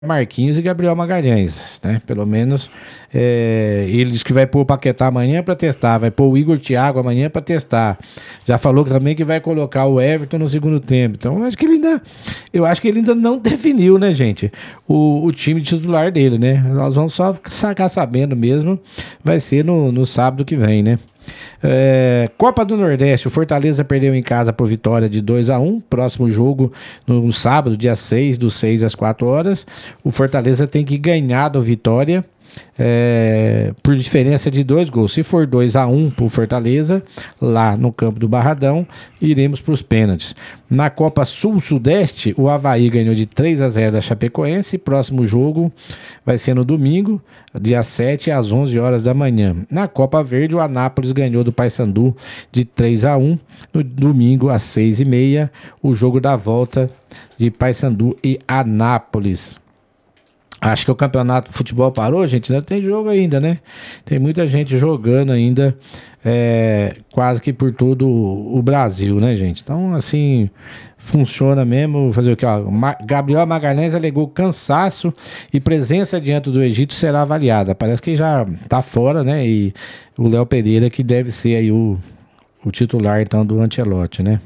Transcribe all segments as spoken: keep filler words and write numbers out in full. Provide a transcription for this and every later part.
Marquinhos e Gabriel Magalhães, né? Pelo menos é, ele disse que vai pôr o Paquetá amanhã para testar, vai pôr o Igor Thiago amanhã para testar. Já falou também que vai colocar o Everton no segundo tempo. Então, eu acho que ele ainda, eu acho que ele ainda não definiu, né, gente? O, o time titular dele, né? Nós vamos só ficar sabendo mesmo. Vai ser no, no sábado que vem, né? É, Copa do Nordeste, o Fortaleza perdeu em casa por vitória de dois a um. Próximo jogo no sábado, dia seis, do seis às quatro horas. O Fortaleza tem que ganhar do Vitória é, por diferença de dois gols. Se for dois a um para o Fortaleza, lá no campo do Barradão, iremos para os pênaltis. Na Copa Sul-Sudeste, o Avaí ganhou de três a zero da Chapecoense. Próximo jogo vai ser no domingo, dia sete, às onze horas da manhã. Na Copa Verde, o Anápolis ganhou do Paysandu de três a um. No domingo, às seis e meia, o jogo da volta de Paysandu e Anápolis. Acho que o campeonato de futebol parou, gente. Ainda tem jogo ainda, né? Tem muita gente jogando ainda, é, quase que por todo o Brasil, né, gente? Então, assim, funciona mesmo. Vou fazer o que, ó. Gabriel Magalhães alegou cansaço e presença diante do Egito será avaliada. Parece que já tá fora, né? E o Léo Pereira que deve ser aí o, o titular, então, do Ancelotti, né?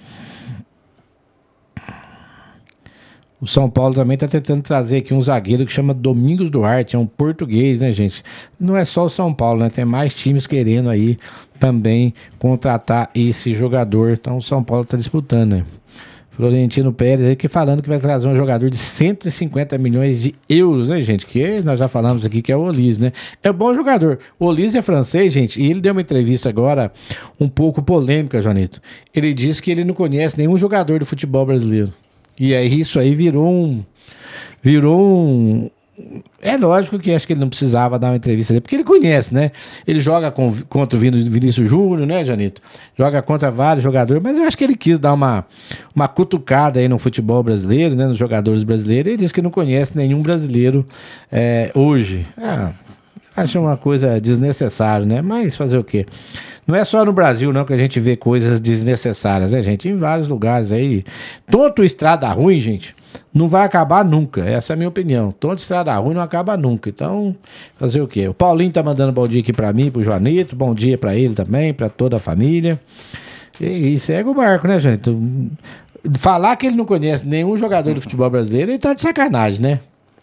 O São Paulo também está tentando trazer aqui um zagueiro que chama Domingos Duarte, é um português, né, gente? Não é só o São Paulo, né? Tem mais times querendo aí também contratar esse jogador. Então o São Paulo está disputando, né? Florentino Pérez aí que falando que vai trazer um jogador de cento e cinquenta milhões de euros, né, gente? Que nós já falamos aqui que é o Olise, né? É um bom jogador. O Olise é francês, gente, e ele deu uma entrevista agora um pouco polêmica, Joanito. Ele disse que ele não conhece nenhum jogador do futebol brasileiro. E aí isso aí virou um... Virou um... É lógico que acho que ele não precisava dar uma entrevista dele, porque ele conhece, né? Ele joga com, contra o Vinícius Júnior, né, Janito? Joga contra vários jogadores, mas eu acho que ele quis dar uma, uma cutucada aí no futebol brasileiro, né? Nos jogadores brasileiros. Ele disse que não conhece nenhum brasileiro é, hoje. Ah, acho uma coisa desnecessária, né? Mas fazer o quê? Não é só no Brasil, não, que a gente vê coisas desnecessárias, né, gente? Em vários lugares aí. Tonto estrada ruim, gente, não vai acabar nunca. Essa é a minha opinião. Tonto estrada ruim não acaba nunca. Então, fazer o quê? O Paulinho tá mandando bom dia aqui pra mim, pro Joanito. Bom dia pra ele também, pra toda a família. E, e segue o barco, né, gente? Falar que ele não conhece nenhum jogador do futebol brasileiro, ele tá de sacanagem, né?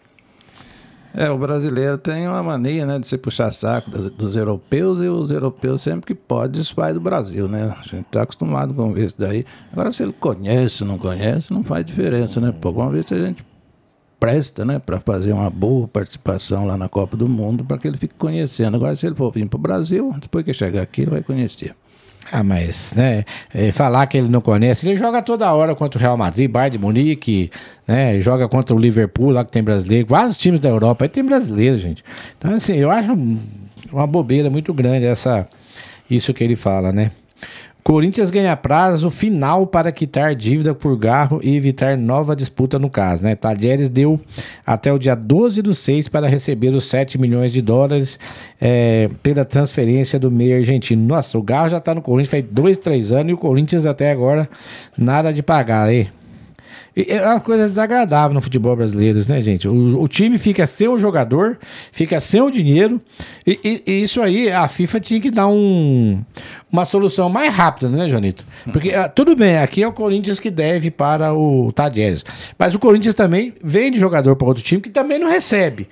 É, o brasileiro tem uma mania, né, de se puxar saco dos, dos europeus, e os europeus sempre que pode desfaz do Brasil, né? A gente tá acostumado com isso daí. Agora, se ele conhece ou não conhece, não faz diferença, né? Pô, vamos ver se a gente presta, né, para fazer uma boa participação lá na Copa do Mundo, para que ele fique conhecendo. Agora, se ele for vir pro Brasil, depois que chegar aqui, ele vai conhecer. Ah, mas, né, é, falar que ele não conhece, ele joga toda hora contra o Real Madrid, Bayern de Munique, né, joga contra o Liverpool, lá que tem brasileiro, vários times da Europa aí tem brasileiro, gente. Então, assim, eu acho uma bobeira muito grande essa, isso que ele fala, né. Corinthians ganha prazo final para quitar dívida por Garro e evitar nova disputa no caso, né? Talheres deu até o dia doze do seis para receber os sete milhões de dólares é, pela transferência do meio argentino. Nossa, o Garro já tá no Corinthians faz dois, três anos e o Corinthians até agora nada de pagar, aí. É uma coisa desagradável no futebol brasileiro, né, gente? O, o time fica sem o jogador, fica sem o dinheiro, e, e, e isso aí a FIFA tinha que dar um, uma solução mais rápida, né, Joanito? Porque uh, tudo bem, aqui é o Corinthians que deve para o Tadieres, mas o Corinthians também vende jogador para outro time que também não recebe.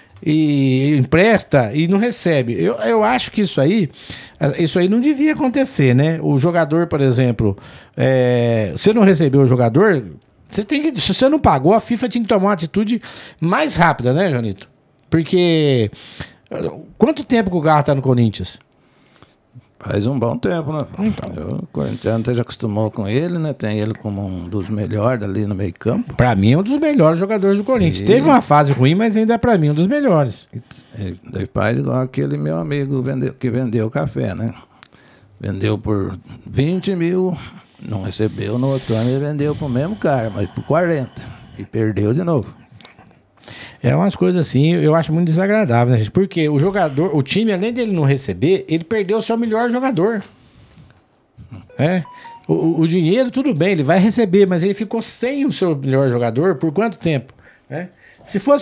E empresta e não recebe. Eu, eu acho que isso aí isso aí não devia acontecer, né? O jogador, por exemplo, é, você não recebeu o jogador, você tem que, se você não pagou, a FIFA tinha que tomar uma atitude mais rápida, né, Joanito? Porque quanto tempo que o Garro tá no Corinthians? Faz um bom tempo, né? Então. O Corinthians já acostumou com ele, né? Tem ele como um dos melhores ali no meio campo. Pra mim é um dos melhores jogadores do Corinthians. E... Teve uma fase ruim, mas ainda é pra mim um dos melhores. E daí faz igual aquele meu amigo vendeu, que vendeu café, né? Vendeu por vinte mil, não recebeu, no outro ano ele vendeu pro mesmo cara, mas por quarenta. E perdeu de novo. É umas coisas assim, eu acho muito desagradável, né, gente? Porque o jogador, o time, além dele não receber, ele perdeu o seu melhor jogador. É. O, o dinheiro, tudo bem, ele vai receber, mas ele ficou sem o seu melhor jogador por quanto tempo? É. Se fosse